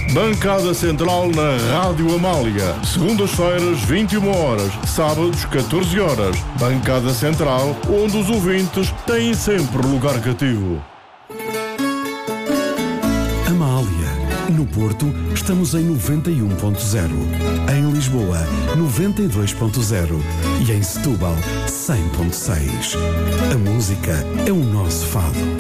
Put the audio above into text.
Bancada Central na Rádio Amália. Segundas-feiras, 21 horas. Sábados, 14 horas. Bancada Central, onde os ouvintes têm sempre lugar cativo. Amália. No Porto, estamos em 91.0. Em Lisboa, 92.0. E em Setúbal, 100.6. A música é o nosso fado.